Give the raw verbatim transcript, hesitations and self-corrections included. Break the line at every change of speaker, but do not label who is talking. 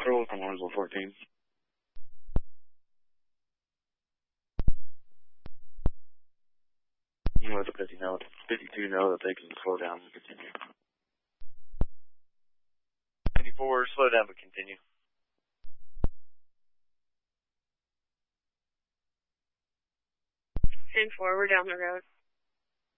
Control from Lawrenceville fourteen. You let the fifty know, fifty-two know that they can slow down and continue.
fifty-four, slow down but continue.
ten four, we're down the road.